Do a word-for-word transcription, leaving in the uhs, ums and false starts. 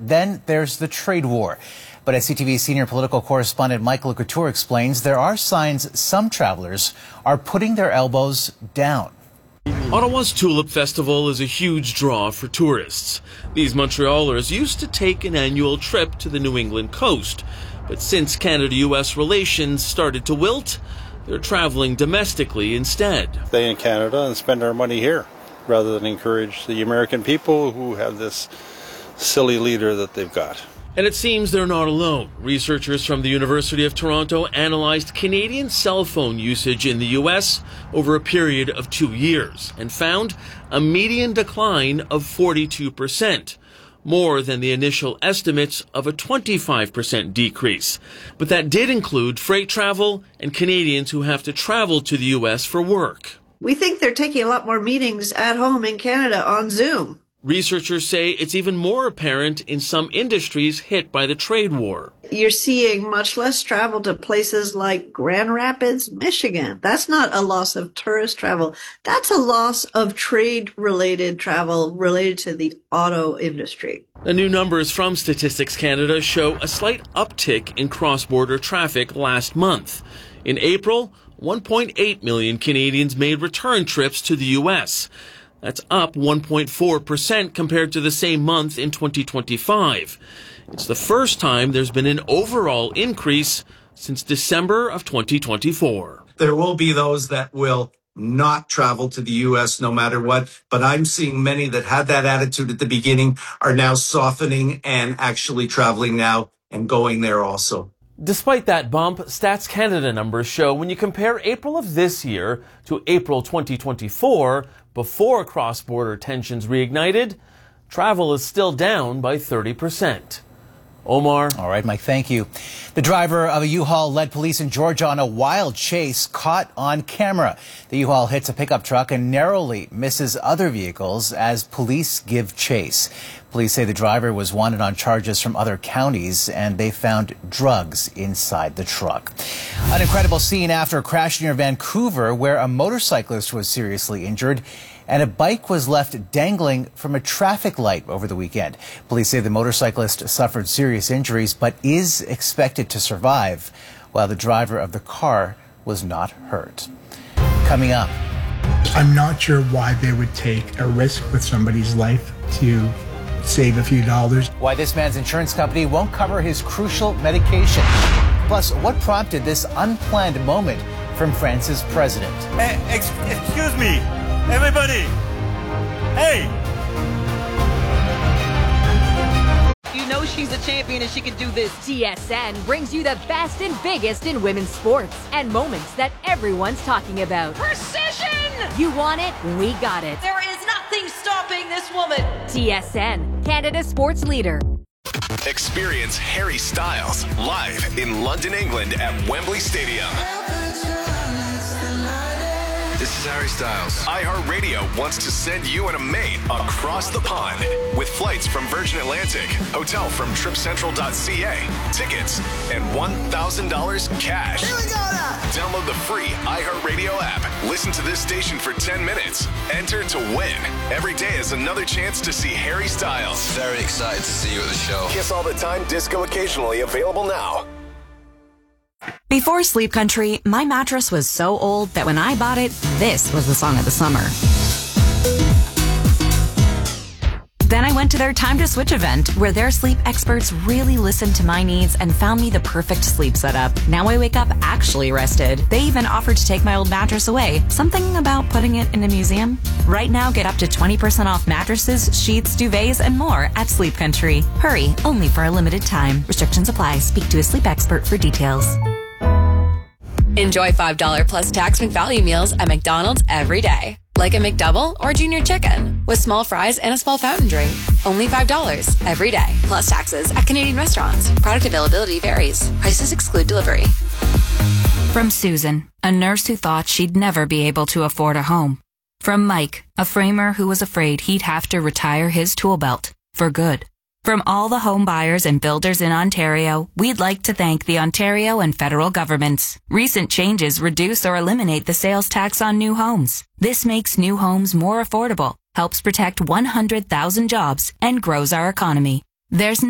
Then there's the trade war. But as C T V senior political correspondent Michael Couture explains, there are signs some travelers are putting their elbows down. Ottawa's Tulip Festival is a huge draw for tourists. These Montrealers used to take an annual trip to the New England coast, but since Canada U S relations started to wilt, they're traveling domestically instead. Stay in Canada and spend our money here, rather than encourage the American people who have this silly leader that they've got. And it seems they're not alone. Researchers from the University of Toronto analyzed Canadian cell phone usage in the U S over a period of two years and found a median decline of forty-two percent, more than the initial estimates of a twenty-five percent decrease. But that did include freight travel and Canadians who have to travel to the U S for work. We think they're taking a lot more meetings at home in Canada on Zoom. Researchers say it's even more apparent in some industries hit by the trade war. You're seeing much less travel to places like Grand Rapids, Michigan. That's not a loss of tourist travel. That's a loss of trade-related travel related to the auto industry. The new numbers from Statistics Canada show a slight uptick in cross-border traffic last month. In April, one point eight million Canadians made return trips to the U S. That's up one point four percent compared to the same month in twenty twenty-five. It's the first time there's been an overall increase since December of twenty twenty-four. There will be those that will not travel to the U S no matter what, but I'm seeing many that had that attitude at the beginning are now softening and actually traveling now and going there also. Despite that bump, Stats Canada numbers show when you compare April of this year to April twenty twenty-four, before cross-border tensions reignited, travel is still down by thirty percent. Omar. All right, Mike, thank you. The driver of a U-Haul led police in Georgia on a wild chase caught on camera. The U-Haul hits a pickup truck and narrowly misses other vehicles as police give chase. Police say the driver was wanted on charges from other counties, and they found drugs inside the truck. An incredible scene after a crash near Vancouver where a motorcyclist was seriously injured and a bike was left dangling from a traffic light over the weekend. Police say the motorcyclist suffered serious injuries but is expected to survive, while the driver of the car was not hurt. Coming up. I'm not sure why they would take a risk with somebody's life to save a few dollars. Why this man's insurance company won't cover his crucial medication. Plus, what prompted this unplanned moment from France's president. Hey, ex excuse me, everybody. Hey! You know she's a champion and she can do this. T S N brings you the best and biggest in women's sports and moments that everyone's talking about. Precision! You want it? We got it. There is nothing stopping this woman. T S N, Canada's sports leader. Experience Harry Styles live in London, England at Wembley Stadium. This is Harry Styles. iHeartRadio wants to send you and a mate across the pond with flights from Virgin Atlantic, hotel from trip central dot c a, tickets, and one thousand dollars cash. Here we go now. Download the free iHeartRadio app. Listen to this station for ten minutes. Enter to win. Every day is another chance to see Harry Styles. Very excited to see you at the show. Kiss all the time, disco occasionally, available now. Before Sleep Country, my mattress was so old that when I bought it, this was the song of the summer. Then I went to their Time to Switch event, where their sleep experts really listened to my needs and found me the perfect sleep setup. Now I wake up actually rested. They even offered to take my old mattress away. Something about putting it in a museum? Right now, get up to twenty percent off mattresses, sheets, duvets, and more at Sleep Country. Hurry, only for a limited time. Restrictions apply. Speak to a sleep expert for details. Enjoy five dollars plus tax McValue meals at McDonald's every day. Like a McDouble or Junior Chicken with small fries and a small fountain drink. Only five dollars every day. Plus taxes at Canadian restaurants. Product availability varies. Prices exclude delivery. From Susan, a nurse who thought she'd never be able to afford a home. From Mike, a framer who was afraid he'd have to retire his tool belt for good. From all the home buyers and builders in Ontario, we'd like to thank the Ontario and federal governments. Recent changes reduce or eliminate the sales tax on new homes. This makes new homes more affordable, helps protect one hundred thousand jobs, and grows our economy. There's